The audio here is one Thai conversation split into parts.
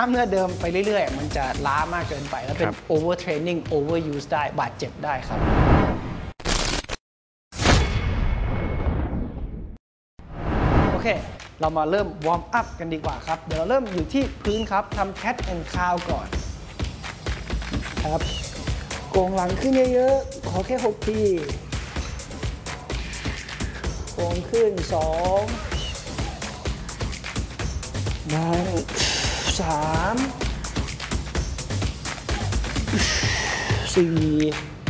ล้ามเนื้อเดิมไปเรื่อยๆมันจะล้ามากเกินไปแล้วเป็น overtraining overuse ได้บาดเจ็บได้ครับโอเคเรามาเริ่มวอร์มอัพกันดีกว่าครับเดี๋ยวเราเริ่มอยู่ที่พื้นครับทำ cat and cow ก่อนครับโกงหลังขึ้นเยอะๆขอแค่6 ทีโกงขึ้น2 3 4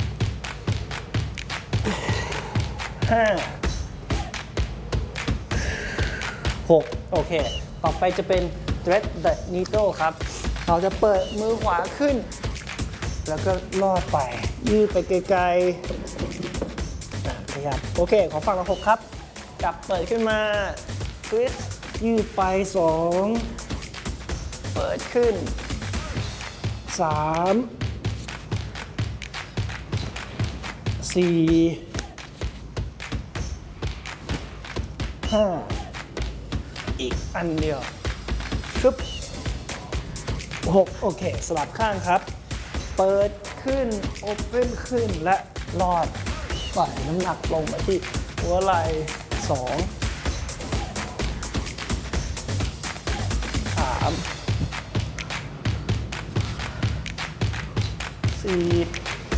5 6โอเคต่อไปจะเป็น thread the needle ครับเราจะเปิดมือขวาขึ้นแล้วก็ลอดไปยืดไปไกลๆขยับโอเคขอฟังละ6ครับจับเปิดขึ้นมา twist ยืดไป2เปิดขึ้น3 4 5อีกอันเดียวชึบ6โอเคสลับข้างครับเปิดขึ้นโอเพ่นขึ้นและลอดปล่อยน้ำหนักลงมาที่หัวไหล่2 3 4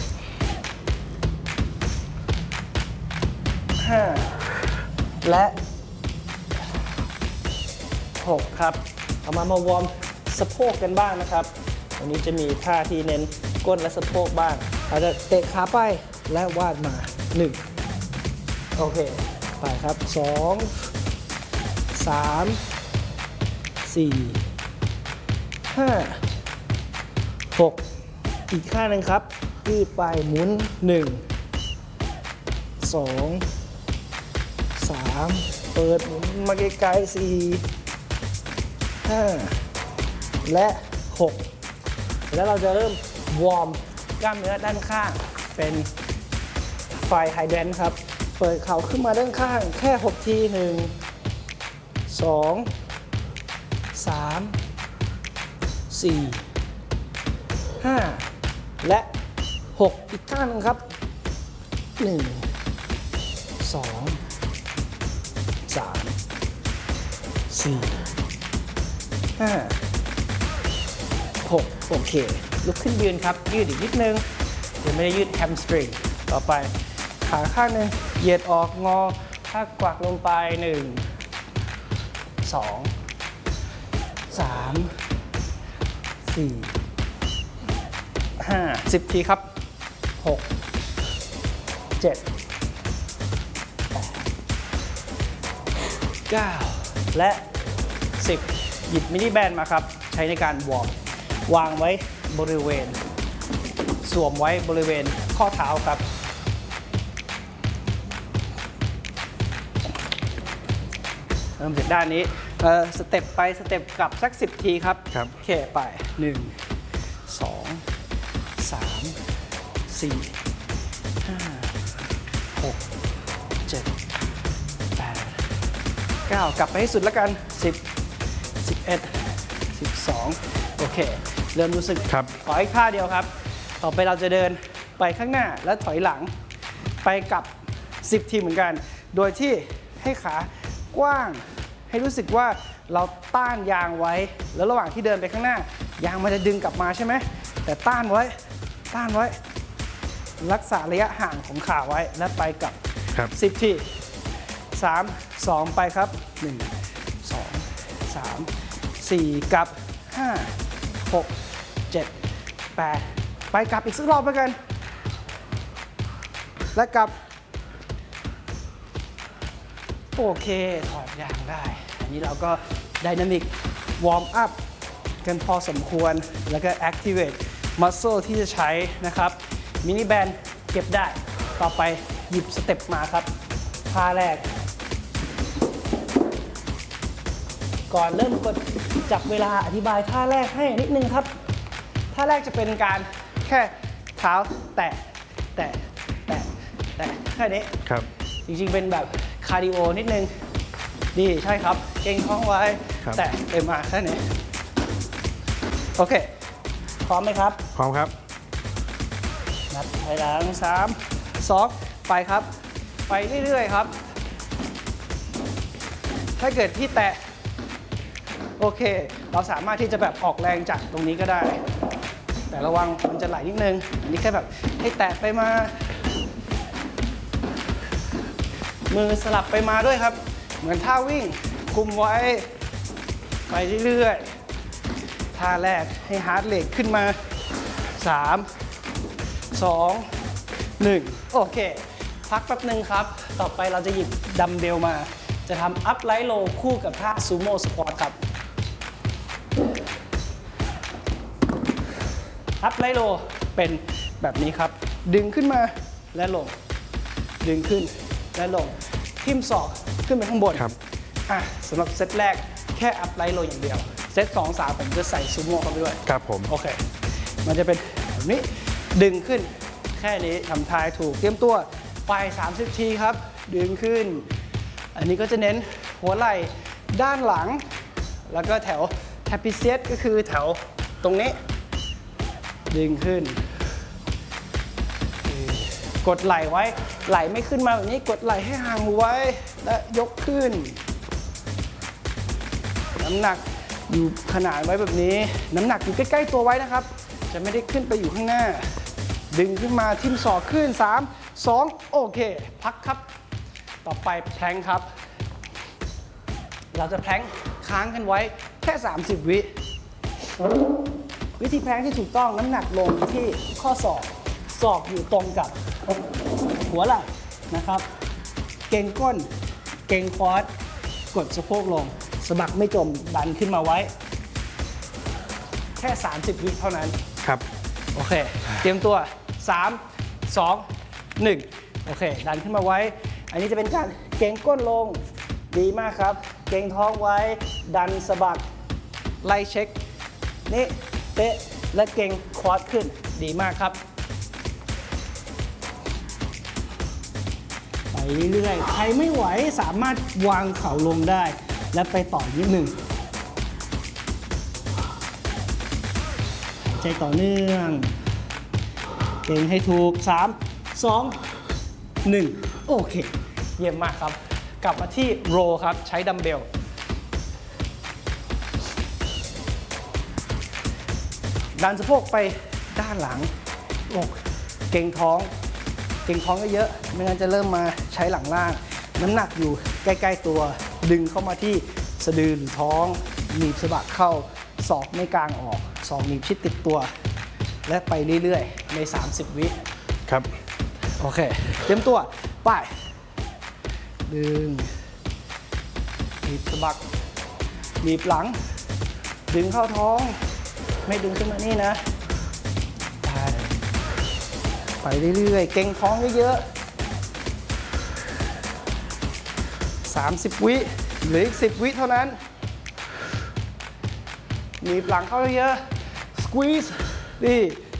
5และ6ครับเอามาวอร์มสะโพกกันบ้างนะครับวันนี้จะมีท่าที่เน้นก้นและสะโพกบ้างอาจจะเตะขาไปและวาดมา1โอเคไปครับ2 3 4 5 6อีกข้างหนึ่งครับยืดไปหมุน1 2 3เปิดหมุนมาไกลๆ4 5และ6แล้วเราจะเริ่มวอร์มกล้ามเนื้อด้านข้างเป็นไฟไฮแดรนครับเปิดเข่าขึ้นมาด้านข้างแค่6 ที1 2 3 4 5และ6อีกข้างนึงครับ1 2 3 4 5 6โอเคลุกขึ้นยืนครับยืดอีกนิดนึงยังไม่ได้ยืดแฮมสตริงต่อไปขาข้างนึงเหยียดออกงอถ้ากวักลงไป1 2 3 4 5 10 ทีครับ6 7 8 9และ10หยิบมินิแบนมาครับใช้ในการวอร์มวางไว้บริเวณสวมไว้บริเวณข้อเท้าครับเริ่มจากด้านนี้สเต็ปไปสเต็ปกลับสัก10 ทีครับโอเคไป1 2 3 4 5 6 7 8 9กลับไปให้สุดแล้วกัน10 11 12โอเคเริ่มรู้สึกขออีกท่าเดียวครับต่อไปเราจะเดินไปข้างหน้าและถอยหลังไปกับ10 ทีเหมือนกันโดยที่ให้ขากว้างให้รู้สึกว่าเราต้านยางไว้แล้วระหว่างที่เดินไปข้างหน้ายางมันจะดึงกลับมาใช่ไหมแต่ต้านไว้รักษาระยะห่างของขาไว้และไปกับ10 ที3 2ไปครับ1 2 3 4กลับ5 6 7 8ไปกลับอีกสักรอบแล้วกันและกลับโอเคถอดยางได้อันนี้เราก็ไดนามิกวอร์มอัพกันพอสมควรแล้วก็ activate muscle ที่จะใช้นะครับมินิแบนเก็บได้ต่อไปหยิบสเต็ปมาครับท่าแรกก่อนเริ่มกดจับเวลาอธิบายท่าแรกให้นิดนึงครับท่าแรกจะเป็นการแค่เท้าแตะแค่นี้ครับจริงๆเป็นแบบคาร์ดิโอนิดนึงดีใช่ครับเก่งท้องไว้แตะเต็มมาแค่นี้โอเคพร้อมไหมครับพร้อมครับนับถอยหลัง3 2ไปครับไปเรื่อยๆครับถ้าเกิดที่แตะโอเคเราสามารถที่จะแบบออกแรงจากตรงนี้ก็ได้แต่ระวังมันจะไหลนิดนึงอันนี้แค่แบบให้แตะไปมามือสลับไปมาด้วยครับเหมือนท่าวิ่งคุมไว้ไปเรื่อยๆท่าแรกให้ฮาร์ดเรทขึ้นมา3 2 1โอเคพักแป๊บนึงครับต่อไปเราจะหยิบดัมเบลมาจะทำอัพไลท์โลคู่กับท่าซูโม่สควอตครับอัพไลท์โลเป็นแบบนี้ครับดึงขึ้นมาและลงดึงขึ้นและลงทิ่มศอกขึ้นไปข้างบนครับสำหรับเซตแรกแค่อัพไลท์โลอย่างเดียวเซต2 3ผมจะใส่ซูโม่เข้าไปด้วยครับผมโอเคมันจะเป็นแบบนี้ดึงขึ้นแค่นี้ทำทายถูกเตรียมตัวไป30 ทีครับดึงขึ้นอันนี้ก็จะเน้นหัวไหล่ด้านหลังแล้วก็แถวแทปิเซียสก็คือแถวตรงนี้ดึงขึ้นกดไหล่ไว้ไหล่ไม่ขึ้นมาแบบนี้กดไหล่ให้ห่างไว้และยกขึ้นน้ำหนักอยู่ขนาดไว้แบบนี้น้ำหนักอยู่ใกล้ๆตัวไว้นะครับจะไม่ได้ขึ้นไปอยู่ข้างหน้าดึงขึ้นมาทิ่มศอกขึ้น3 2โอเคพักครับต่อไปแพลงครับเราจะแพลงค้างกันไว้แค่30 วิธีแพลงที่ถูกต้องน้ำหนักลงที่ข้อศอกอยู่ตรงกับหัวไหล่นะครับเก่งก้นเก่งควอดกดสะโพกลงสะบักไม่จมดันขึ้นมาไว้แค่30 วิเท่านั้นครับโอเคเตรียมตัว3 2 1โอเคดันขึ้นมาไว้อันนี้จะเป็นการเก่งก้นลงดีมากครับเก่งท้องไว้ดันสะบักไล่เช็คนี่เตะและเก่งควอดขึ้นดีมากครับไปเรื่อยๆใครไม่ไหวสามารถวางเข่าลงได้และไปต่อนิดหนึ่งใจต่อเนื่องเก่งให้ถูก3 2 1โอเคเยี่ยมมากครับกลับมาที่โรครับใช้ดัมเบลดันสะโพกไปด้านหลังเก่งท้องเยอะๆไม่งั้นจะเริ่มมาใช้หลังล่างน้ำหนักอยู่ใกล้ๆตัวดึงเข้ามาที่สะดือหรือท้องหนีบสะบักเข้าศอกไม่กลางออกศอกหนีบชิดติดตัวและไปเรื่อยๆใน30 วิครับโอเคเตรียมตัวไปดึงหนีบสะบักหนีบหลังดึงเข้าท้องไม่ดึงขึ้นมานี่นะไปเรื่อยๆเก่งท้องเยอะๆ30 วิหรืออีก10 วิเท่านั้นหนีบหลังเข้าเยอะสควีซดี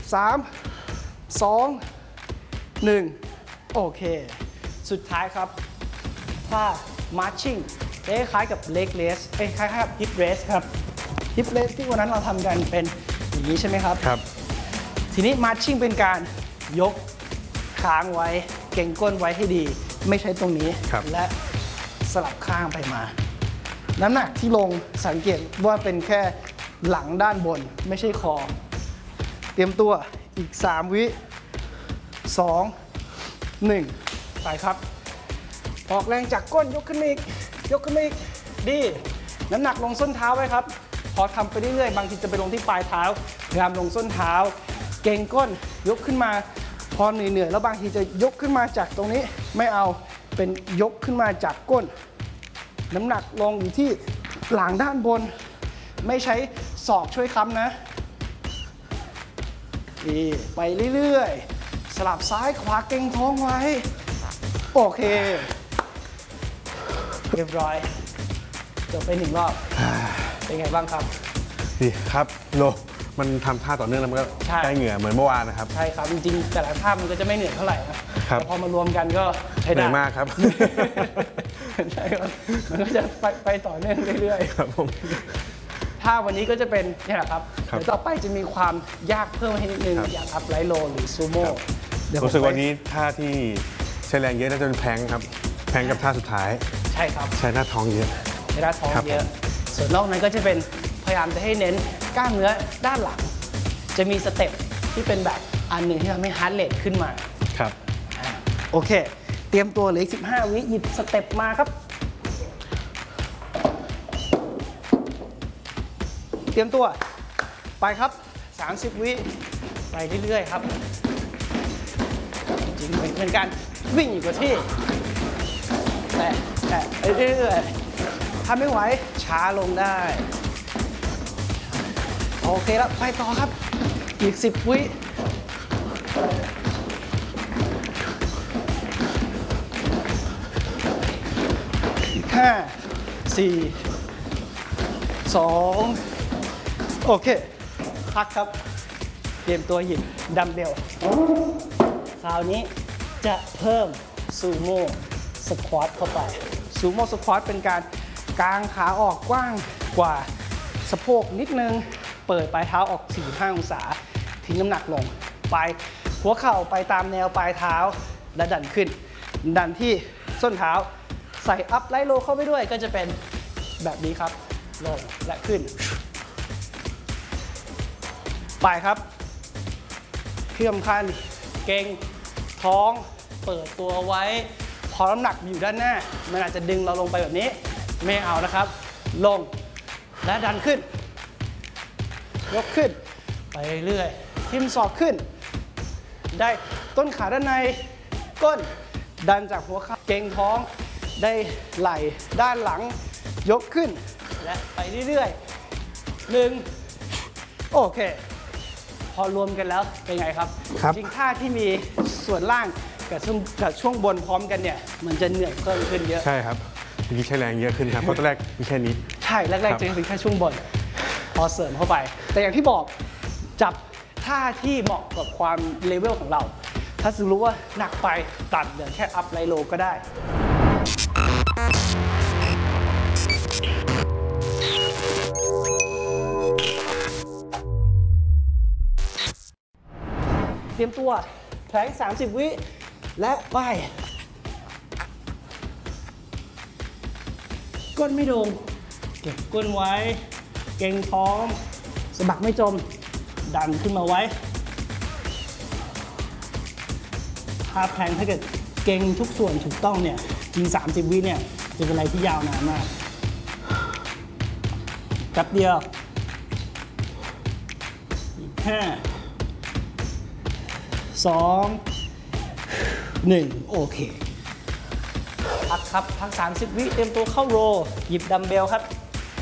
3 2 1โอเคสุดท้ายครับท่า marching คล้ายๆกับ leg raise คล้ายๆกับ hip raise ครับ hip raise ที่วันนั้นเราทำกันเป็นอย่างนี้ใช่ไหมครับครับทีนี้ marching เป็นการยกค้างไว้เก่งก้นไว้ให้ดีไม่ใช่ตรงนี้และสลับข้างไปมาน้ำหนักที่ลงสังเกตว่าเป็นแค่หลังด้านบนไม่ใช่คอเตรียมตัวอีก3 วิ2 1ไปครับออกแรงจากก้นยกขึ้นอีกดีน้ำหนักลงส้นเท้าไว้ครับพอทำไปเรื่อยๆบางทีจะไปลงที่ปลายเท้าพยายามลงส้นเท้าเก่งก้นยกขึ้นมาพอเหนื่อยๆแล้วบางทีจะยกขึ้นมาจากตรงนี้ไม่เอาเป็นยกขึ้นมาจากก้นน้ำหนักลงอยู่ที่หลังด้านบนไม่ใช้ศอกช่วยค้ำนะดีไปเรื่อยๆสลับซ้ายขวาเก่งท้องไว้โอเคเรียบร้อยจบไป1 รอบเป็นไงบ้างครับดีครับโลมันทำท่าต่อเนื่องแล้วมันก็ใกล้เหงื่อเหมือนเมื่อวานนะครับใช่ครับจริงๆแต่ละท่ามันก็จะไม่เหนื่อยเท่าไหร่นะแต่พอมารวมกันก็ใช้ได้เหนื่อยมากครับใช่ครับมันก็จะไปต่อเนื่องเรื่อยๆครับผมท่าวันนี้ก็จะเป็นนี่แหละครับครับเดี๋ยวต่อไปจะมีความยากเพิ่มให้นิดนึงครับอย่างอัพไลท์โลหรือซูโม่เดี๋ยวผมรู้สึกไปวันนี้ท่าที่ใช้แรงเยอะน่าจะเป็นแพลงก์ครับแพลงก์กับท่าสุดท้ายใช่ครับใช้หน้าท้องเยอะใช้ด้านท้องครับเยอะ ส่วนนอกนั้นก็จะเป็นพยายามจะให้เน้นกล้ามเนื้อด้านหลัง จะมีสเต็ปที่เป็นแบบอันหนึ่งที่ทำให้ฮาร์ดเรทขึ้นมาครับโอเค เตรียมตัวเหลืออีก15 วิหยิบสเต็ปมาครับ เตรียมตัวไปครับ 30 วิไปเรื่อยๆครับ จริงๆเหมือนกันวิ่งอยู่กับที่ แต่ไปเรื่อยๆถ้าไม่ไหวช้าลงได้ โอเคแล้วไปต่อครับ อีก 10 วิอีก5 4 2 โอเค พักครับ เตรียมตัวหยิบดัมเบล คราวนี้จะเพิ่มซูโม่สควอตเข้าไปซูโม่สควอตเป็นการกางขาออกกว้างกว่าสะโพกนิดนึง เปิดปลายเท้าออก 45 องศา ทิ้งน้ำหนักลงไปหัวเข่าไปตามแนวปลายเท้าและดันขึ้น ดันที่ส้นเท้าใส่อัพไลท์โลเข้าไปด้วยก็จะเป็นแบบนี้ครับ ลงและขึ้น ไปครับที่สำคัญเกร็งท้องเปิดตัวไว้ พอน้ำหนักอยู่ด้านหน้า มันอาจจะดึงเราลงไปแบบนี้ ไม่เอานะครับ ลงและดันขึ้น ยกขึ้น ไปเรื่อยทิ่มศอกขึ้น ได้ต้นขาด้านในก้นดันจากหัวเข่าเกร็งท้องได้ไหล่ด้านหลังยกขึ้น และไปเรื่อยๆ1โอเค พอรวมกันแล้วเป็นไงครับครับจริงท่าที่มีส่วนล่างกับช่วงบนพร้อมกันเนี่ยมันจะเหนื่อยเพิ่มขึ้นเยอะใช่ครับเมื่อกี้ใช้แรงเยอะขึ้นครับ เพราะตอนแรกมีแค่นี้ใช่แรกครัๆบจะเป็นแค่ช่วงบน พอเสริมเข้าไป แต่อย่างที่บอกจับท่าที่เหมาะกับความเลเวลของเรา ถ้ารู้ว่าหนักไปตัดเหลือแค่อัพไลท์โลก็ได้ เตรียมตัวแผลง30 วิและไปก้นไม่โดงเก็บก้นไว้ เกร็งท้องสะบักไม่จม ดันขึ้นมาไว้ท่าแพลงถ้าเกิดเกร็งทุกส่วนถูกต้องเนี่ยจริง30 วิเนี่ยจะเป็นอะไรที่ยาวนานมากแป๊บเดียวอีก5 2 1 โอเคพักครับพัก30 วิเตรียมตัวเข้าโรหยิบดัมเบลครับ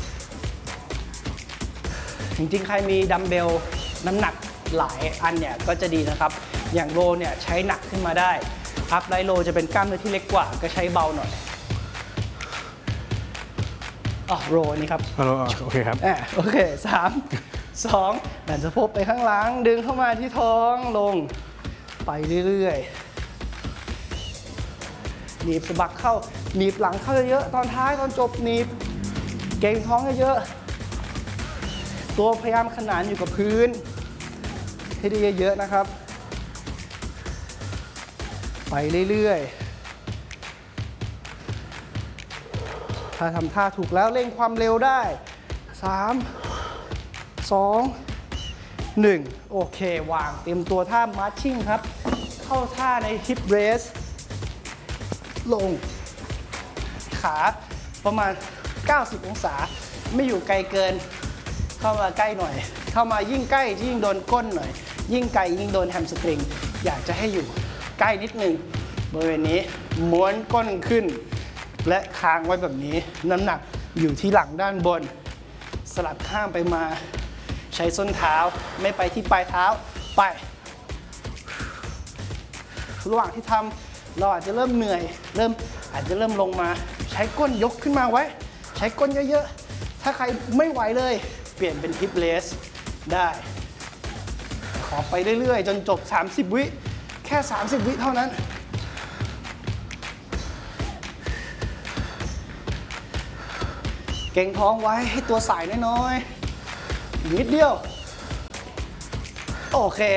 จริงๆ ใครมีดัมเบลน้ำหนักหลายอันเนี่ยก็จะดีนะครับ อย่างโรเนี่ยใช้หนักขึ้นมาได้อัพไลท์โรจะเป็นกล้ามเนื้อที่เล็กกว่าก็ใช้เบาหน่อยโรนี่ครับโอเคครับโอเค 3 2 ดันสะโพกไปข้างหลัง ดึงเข้ามาที่ท้องลงไปเรื่อยๆหนีบสะบักเข้าหนีบหลังเข้าเยอะๆตอนท้ายตอนจบหนีบเกร็งท้องเยอะๆตัวพยายามขนานอยู่กับพื้นให้ได้เยอะๆนะครับไปเรื่อยๆถ้าทำท่าถูกแล้วเร่งความเร็วได้3 2 1 โอเควางเตรียมตัวท่ามาร์ชชิ่งครับ เข้าท่าในฮิปเรสลงขาประมาณ 90 องศา ไม่อยู่ไกลเกิน เข้ามาใกล้หน่อย เข้ามายิ่งใกล้ยิ่งโดนก้นหน่อย ยิ่งไกลยิ่งโดนแฮมสตริง อยากจะให้อยู่ใกล้นิดนึงบริเวณนี้ม้วนก้นขึ้น และค้างไว้แบบนี้ น้ำหนักอยู่ที่หลังด้านบน สลับข้ามไปมาใช้ส้นเท้าไม่ไปที่ปลายเท้าไประหว่างที่ทำเราอาจจะเริ่มเหนื่อยอาจจะเริ่มลงมาใช้ก้นยกขึ้นมาไว้ ใช้ก้นเยอะๆถ้าใครไม่ไหวเลยเปลี่ยนเป็นฮิปเลสได้ ขอไปเรื่อยๆจนจบ30 วิแค่30 วิเท่านั้นเก่งท้องไว้ให้ตัวสายน้อยๆอีกนิดเดียวโอเค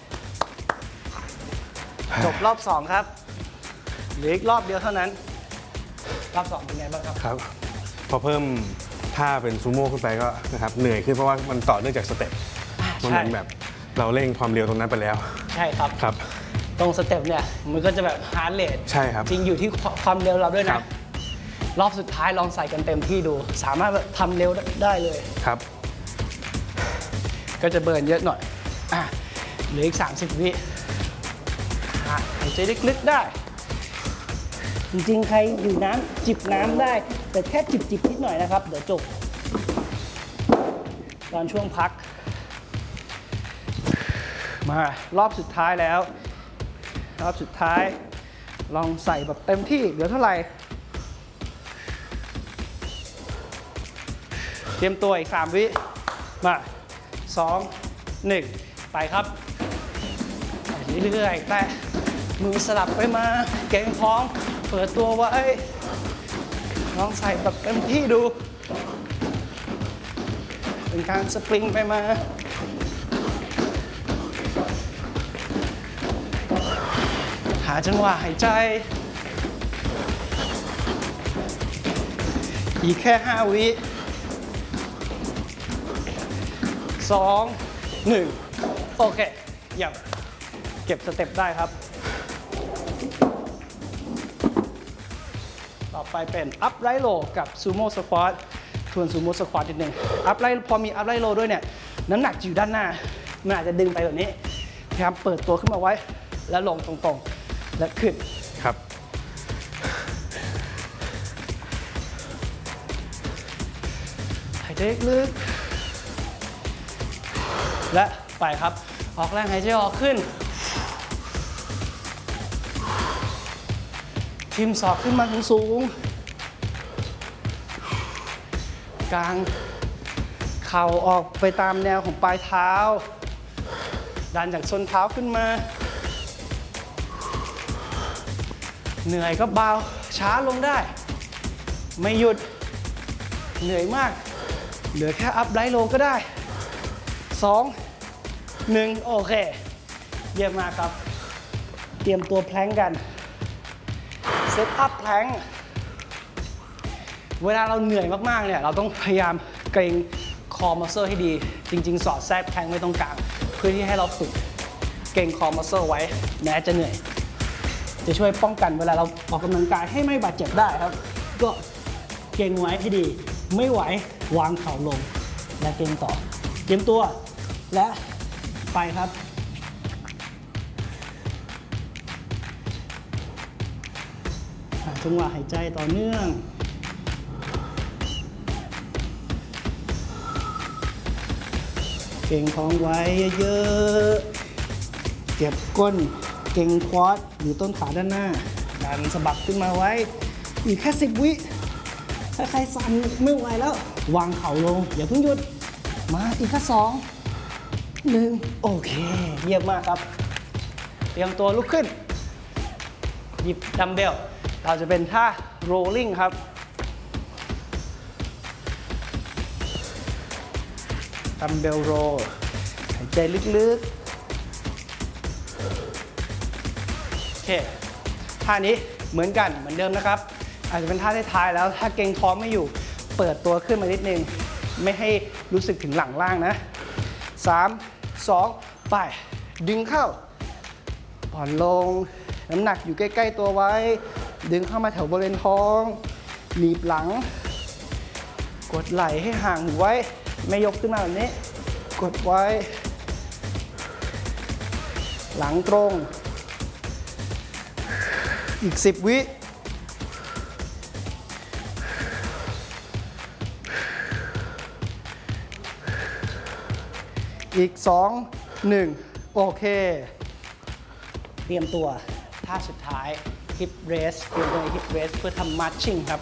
จบรอบ2ครับเหลืออีกรอบเดียวเท่านั้นรอบ2เป็นไงบ้างครับครับพอเพิ่มท่าเป็นซูโม่ขึ้นไปก็นะครับเหนื่อยขึ้นเพราะว่ามันต่อเนื่องจากสเต็ปมันเหมือนแบบเราเร่งความเร็วตรงนั้นไปแล้วใช่ครับครับตรงสเต็ปเนี่ยมันก็จะแบบฮาร์ดเรทใช่ครับจริงอยู่ที่ความเร็วเราด้วยนะรอบสุดท้ายลองใส่กันเต็มที่ดูสามารถทำเร็วได้เลยครับก็จะเบิร์นเยอะหน่อยเหลืออีก30 วิหายใจลึกๆได้จริงๆใครอยู่น้ำจิบน้ำได้แต่แค่จิบนิดหน่อยนะครับเดี๋ยวจบตอนช่วงพักมารอบสุดท้ายแล้วรอบสุดท้ายลองใส่แบบเต็มที่เหลือเท่าไหร่เตรียมตัวอีก3 วิมา2 1ไปครับเรื่อยๆแต่มือสลับไปมาเก่งท้องเปิดตัวไว้ลองใส่แบบเต็มที่ดูเป็นการสปริงไปมาหาจังหวะหายใจอีกแค่5 วิ2 1โอเคเยี่ยมเก็บสเต็ปได้ครับต่อไปเป็นอัพไลท์โลกับซูโม่สควอตทวนซูโม่สควอตนิดนึงอัพไลท์พอมีอัพไลท์โลด้วยเนี่ยน้ำหนักจะอยู่ด้านหน้ามันอาจจะดึงไปแบบนี้พยายามเปิดตัวขึ้นมาไว้แล้วลงตรงๆและขึ้นครับหายใจลึกและไปครับออกแรงหายใจออกขึ้นทิ่มศอกขึ้นมาสูงกางเข่าออกไปตามแนวของปลายเท้าดันจากส้นเท้าขึ้นมาเหนื่อยก็เบาช้าลงได้ไม่หยุดเหนื่อยมากเหลือแค่อัพไลท์โลก็ได้2 1โอเคเยี่ยมมากครับเตรียมตัวแพลงกันเซตอัพแพลงเวลาเราเหนื่อยมากๆเนี่ยเราต้องพยายามเกรงคอมัสเซอร์ให้ดีจริงๆสอดแทรกแพลงไว้ตรงกลางเพื่อที่ให้เราฝึกเกรงคอมัสเซอร์ไว้แม้จะเหนื่อยจะช่วยป้องกันเวลาเราออกกำลังกายให้ไม่บาดเจ็บได้ครับก็เกรงไว้ให้ดีไม่ไหววางเข่าลงและเกรงต่อเตรียมตัวและไปครับหาจังหวะหายใจต่อเนื่องเก่งท้องไว้เยอะๆเก็บก้นเก่งควอดหรือต้นขาด้านหน้าดันสะบักขึ้นมาไว้อีกแค่10 วิถ้าใครสั่นไม่ไหวแล้ววางเข่าลงอย่าเพิ่งหยุดมาอีกแค่2 1โอเคเยี่ยมมากครับเตรียมตัวลุกขึ้นหยิบดัมเบลเราจะเป็นท่า rolling ครับดัมเบลโรลหายใจลึกๆโอเคท่านี้เหมือนกันเหมือนเดิมนะครับอาจจะเป็นท่าท้ายๆแล้วถ้าเกร็งท้องไม่อยู่เปิดตัวขึ้นมานิดนึงไม่ให้รู้สึกถึงหลังล่างนะ3 2ไปดึงเข้าผ่อนลงน้ำหนักอยู่ใกล้ๆตัวไว้ดึงเข้ามาแถวบริเวณท้องหนีบหลังกดไหล่ให้ห่างหูไว้ไม่ยกขึ้นมาแบบนี้กดไว้หลังตรงอีก10 วิอีก2 1โอเคเตรียมตัวท่าสุดท้าย hip raise เตรียมตัว hip raise เพื่อทำ marching ครับ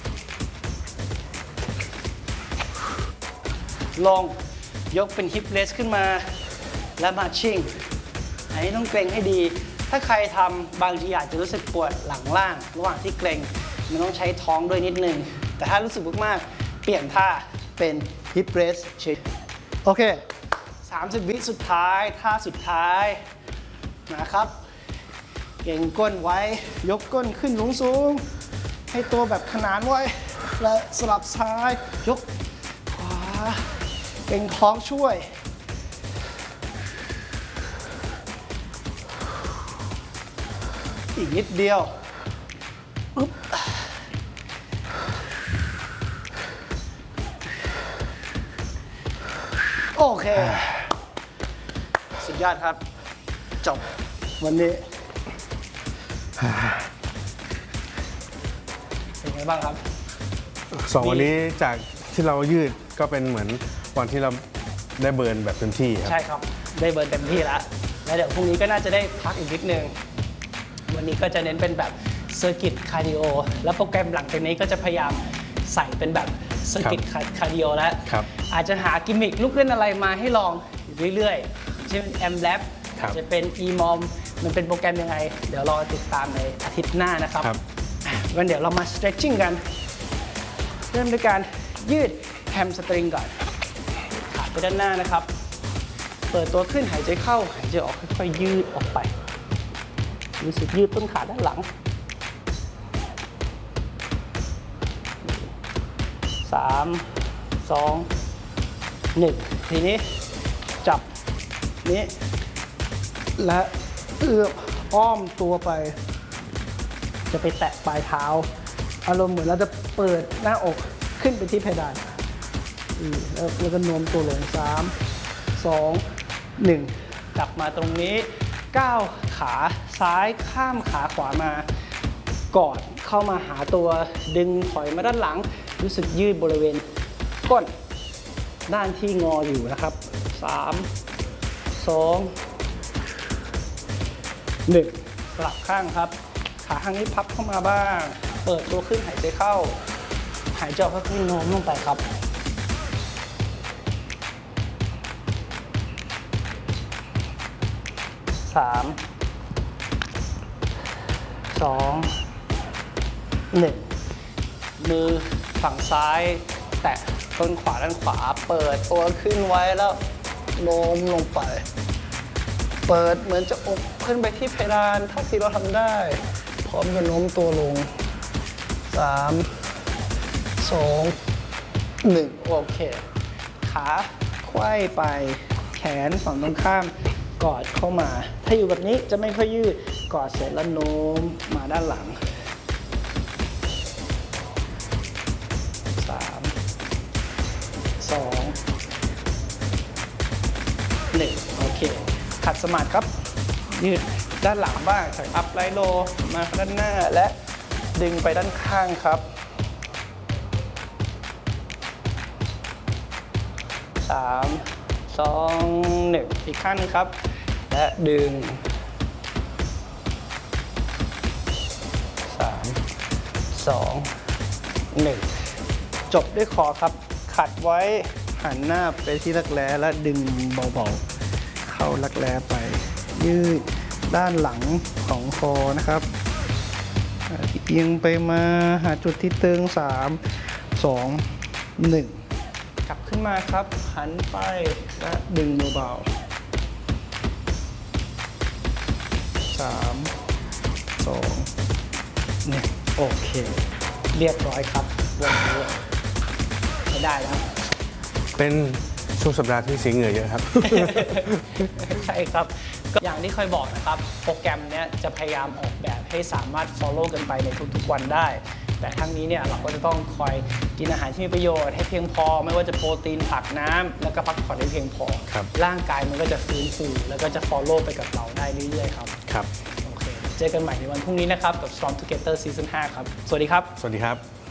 ลงยกเป็น hip raise ขึ้นมาและ marching อันนี้ต้องเกร็งให้ดีถ้าใครทำบางทีอาจจะรู้สึกปวดหลังล่างระหว่างที่เกร็งมันต้องใช้ท้องด้วยนิดนึงแต่ถ้ารู้สึกมากๆเปลี่ยนท่าเป็น hip raise เฉยโอเค 30 วิสุดท้ายท่าสุดท้ายนะครับเก่งก้นไว้ยกก้นขึ้นสูงๆให้ตัวแบบขนานไว้และสลับซ้ายยกขวาเก่งท้องช่วยอีกนิดเดียวอุ๊บโอเคสุดยอดครับจบวันนี้เป็นไงบ้างครับ 2 วันนี้จากที่เรายืดก็เป็นเหมือนวันที่เราได้เบิร์นแบบเต็มที่ครับใช่ครับได้เบิร์นเต็มที่แล้วเดี๋ยวพรุ่งนี้ก็น่าจะได้พักอีกนิดนึงวันนี้ก็จะเน้นเป็นแบบเซอร์กิตคาร์ดิโอแล้วโปรแกรมหลังจากนี้ก็จะพยายามใส่เป็นแบบเซอร์กิตคาร์ดิโอแล้วอาจจะหากิมมิคลูกเล่นอะไรมาให้ลองเรื่อยๆเช่นแอมแลบจะเป็น EMOM มันเป็นโปรแกรมยังไงเดี๋ยวรอติดตามในอาทิตย์หน้านะครับงั้นเดี๋ยวเรามา stretching กันเริ่มด้วยการยืดแฮมสตริงก่อนขาไปด้านหน้านะครับเปิดตัวขึ้นหายใจเข้าหายใจออกค่อยๆยืดออกไปรู้สึกยืดต้นขาด้านหลัง3 2 1ทีนี้จับนี้และเอื้อมอ้อมตัวไปจะไปแตะปลายเท้าอารมณ์เหมือนเราจะเปิดหน้าอกขึ้นไปที่เพดานแล้วก็โน้มตัวลง3 2 1กลับมาตรงนี้ก้าวขาซ้ายข้ามขาขวามากอดเข้ามาหาตัวดึงถอยมาด้านหลังรู้สึกยืดบริเวณก้นด้านที่งออยู่นะครับ3 2 1สลับข้างครับขาข้างนี้พับเข้ามาบ้างเปิดตัวขึ้นหายใจเข้าหายใจออกค่อยๆโน้มลงไปครับ3 2 1มือฝั่งซ้ายแตะต้นขวาด้านขวาเปิดตัวขึ้นไว้แล้วโน้มลงไปเปิดเหมือนจะอกขึ้นไปที่เพดานเท่าที่เราทำได้พร้อมกับโน้มตัวลง3 2 1โอเคขาไขว้ไปแขนฝั่งตรงข้ามกอดเข้ามาถ้าอยู่แบบนี้จะไม่ค่อยยืดกอดเสร็จแล้วโน้มมาด้านหลัง3 2 1โอเคขัดสมาธิครับยืดด้านหลังบ้างจากอัพไลท์โลมาด้านหน้าและดึงไปด้านข้างครับ3 2 1อีกข้างนึงครับและดึง3 2 1จบด้วยคอครับขัดไว้หันหน้าไปที่รักแร้และดึงเบาๆเข้ารักแร้ไปยืดด้านหลังของคอนะครับเอียงไปมาหาจุดที่ตึง3 2 1กลับขึ้นมาครับหันไปและดึงเบาๆ3 2 1โอเคเรียบร้อยครับวันนี้ไม่ได้แล้วเป็นช่วงสัปดาห์ที่เสียเหงื่อเยอะครับใช่ครับก็อย่างที่เคยบอกนะครับโปรแกรมนี้จะพยายามออกแบบให้สามารถ follow กันไปในทุกๆวันได้แต่ทั้งนี้เนี่ยเราก็จะต้องคอยกินอาหารที่มีประโยชน์ให้เพียงพอไม่ว่าจะโปรตีนผักน้ำแล้วก็พักผ่อนให้เพียงพอร่างกายมันก็จะฟื้นฟูแล้วก็จะ follow ไปกับเราได้เรื่อยๆครับครับโอเคเจอกันใหม่ในวันพรุ่งนี้นะครับกับ Storm Together Season 5ครับสวัสดีครับสวัสดีครับ